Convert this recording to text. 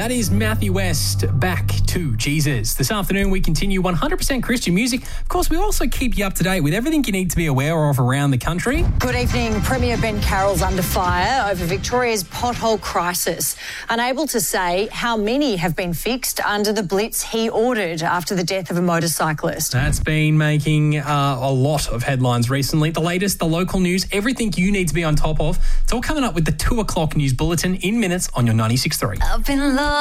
That is Matthew West, Back to Jesus. This afternoon, we continue 100% Christian music. Of course, we also keep you up to date with everything you need to be aware of around the country. Good evening. Premier Ben Carroll's under fire over Victoria's pothole crisis. Unable to say how many have been fixed under the blitz he ordered after the death of a motorcyclist. That's been making a lot of headlines recently. The latest, the local news, everything you need to be on top of. It's all coming up with the 2 o'clock news bulletin in minutes on your 96.3. I've been in love